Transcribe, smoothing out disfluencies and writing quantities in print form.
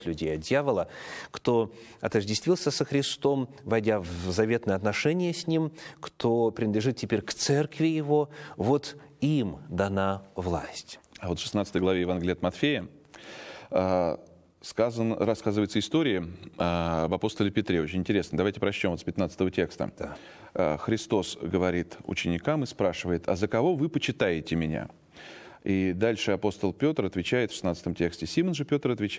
людей от дьявола, кто отождествился со Христом, войдя в заветное отношение с Ним, кто принадлежит теперь к церкви Его, вот им дана власть. А вот в 16 главе Евангелия от Матфея рассказывается история об апостоле Петре. Очень интересно. Давайте прочтем вот с 15 текста. Да. Христос говорит ученикам и спрашивает: «А за кого вы почитаете меня?» И дальше апостол Петр отвечает в 16 тексте. Симон же Петр отвечает: